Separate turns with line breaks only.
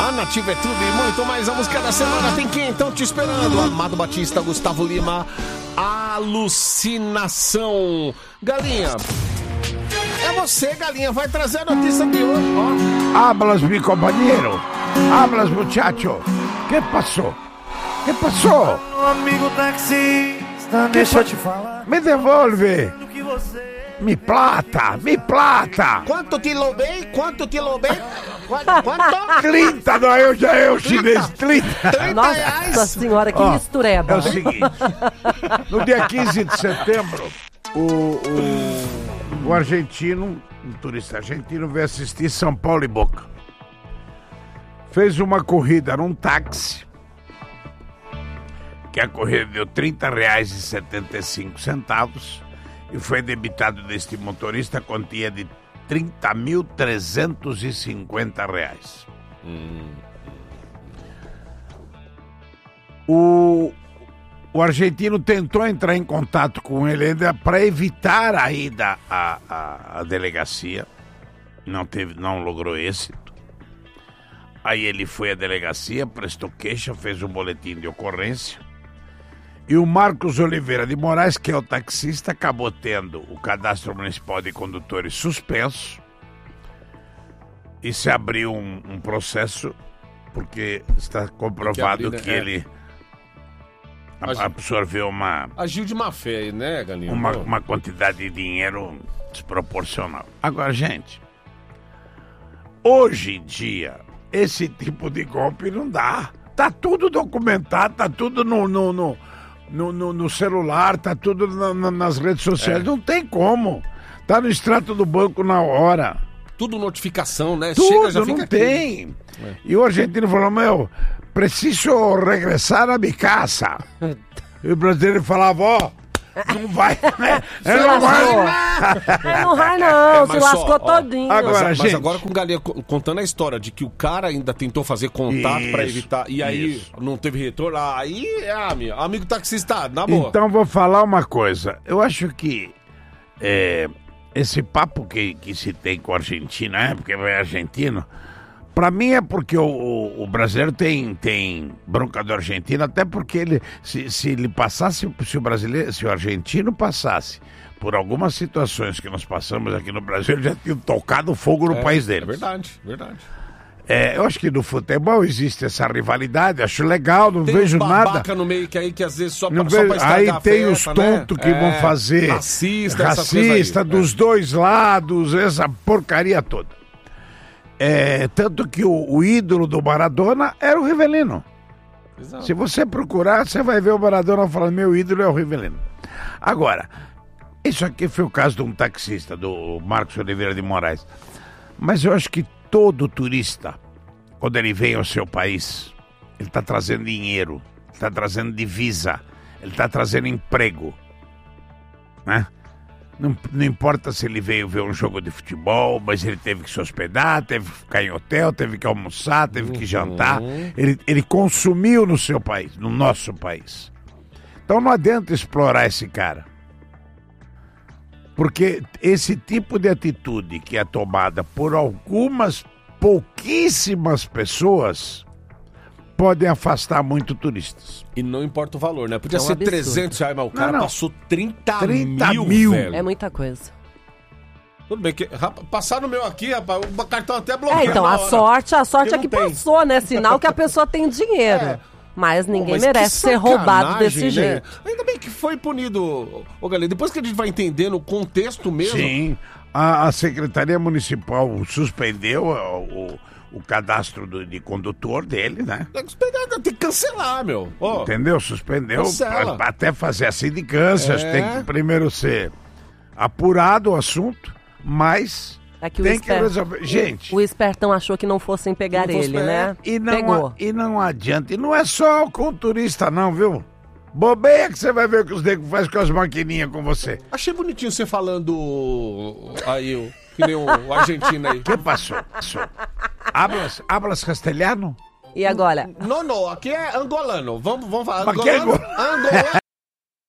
A Nativa é tudo e muito mais. A música da semana tem quem então te esperando? Amado Batista, Gustavo Lima, Alucinação. Galinha, é você, Galinha, vai trazer a notícia de hoje, ó.
Hablas, mi compañero. Hablas, muchacho. Que passou? Que passou?
Amigo taxista, deixa eu te falar.
Me devolve. Mi plata.
Quanto te loubei? Quanto?
30, não, eu já é o chinês, 30.
30
Nossa
reais?
senhora, que
Ó,
mistureba.
É o seguinte, no dia 15 de setembro, o argentino, um turista argentino, veio assistir São Paulo e Boca. Fez uma corrida num táxi, que a corrida deu R$30,75 e foi debitado deste motorista a quantia de R$30.350. O argentino tentou entrar em contato com ele ainda para evitar a ida à delegacia. Não logrou êxito. Aí ele foi à delegacia, prestou queixa, fez um boletim de ocorrência. E o Marcos Oliveira de Moraes, que é o taxista, acabou tendo o cadastro municipal de condutores suspenso. E se abriu um processo, porque está comprovado que ele absorveu
Agiu de má fé, né, Galinha?
uma quantidade de dinheiro desproporcional. Agora, gente, hoje em dia, esse tipo de golpe não dá. Tá tudo documentado, tá tudo no celular, tá tudo nas redes sociais. Não tem como. Tá no extrato do banco na hora.
Tudo notificação, né?
Tudo,
Chega, já fica
não
aqui.
tem. E o argentino falou, preciso regressar a minha casa. E o brasileiro falava, não vai, né?
Se lascou. Não vai não, se
mas
lascou
ó,
todinho.
agora-
Mas
gente.
agora com o Galinha contando a história de que o cara ainda tentou fazer contato pra
Isso,
evitar, e aí
isso.
não teve retorno, aí, amigo taxista, na boa.
Então vou falar uma coisa. Eu acho que esse papo que se tem com a Argentina, porque é argentino, pra mim é porque o brasileiro tem bronca do argentino, até porque ele, se ele passasse, se o argentino passasse por algumas situações que nós passamos aqui no Brasil, ele já tinha tocado fogo no país dele.
É verdade.
Eu acho que no futebol existe essa rivalidade, acho legal, não
Tem
vejo
uns
nada.
babaca no meio que às vezes só
Não
pra
vejo-
estragar
aí
a
tem
festa,
os tontos
né?
que vão fazer
racista, essas coisas aí.
racista dos dois lados, essa porcaria toda. Tanto que o ídolo do Maradona era o Rivelino.
Exato.
Se você procurar, você vai ver o Maradona falando, meu ídolo é o Rivelino. Agora, isso aqui foi o caso de um taxista, do Marcos Oliveira de Moraes. Mas eu acho que todo turista, quando ele vem ao seu país, ele está trazendo dinheiro, está trazendo divisa, ele está trazendo emprego, né? Não importa se ele veio ver um jogo de futebol, mas ele teve que se hospedar, teve que ficar em hotel, teve que almoçar, teve que jantar. Ele consumiu no seu país, no nosso país. Então não adianta explorar esse cara. Porque esse tipo de atitude que é tomada por algumas pouquíssimas pessoas podem afastar muito turistas.
E não importa o valor, né? Podia
É um
ser
absurdo.
R$300, mas o cara
Não.
passou 30
30
mil,
mil.
velho.
É muita coisa.
Tudo bem, passaram o meu aqui, rapaz, o cartão até bloqueou.
Então,
na
a
hora.
sorte
Porque
é
não
que
tem.
passou, né? Sinal que a pessoa tem dinheiro.
É.
Mas ninguém
Mas
merece
que
ser roubado
sacanagem,
desse
né?
jeito.
Ainda bem que foi punido, ô galera. Depois que a gente vai entendendo o contexto mesmo.
Sim, a Secretaria Municipal suspendeu o cadastro de condutor dele, né?
Tem que cancelar, meu. Ó,
Entendeu? Suspendeu
Cancela.
pra até fazer a sindicância. Tem que primeiro ser apurado o assunto, mas
É que
tem que resolver. Gente,
o espertão achou que não fossem pegar
Não fosse
ele,
pegar.
né?
e não adianta. E não é só com turista, não, viu? Bobeia que você vai ver o que os negros fazem com as maquininhas com você.
achei bonitinho você falando aí, que nem o argentino aí.
Que passou? Hablas castelhano?
E agora?
Não, aqui é angolano. Vamos falar
Mas que
angolano.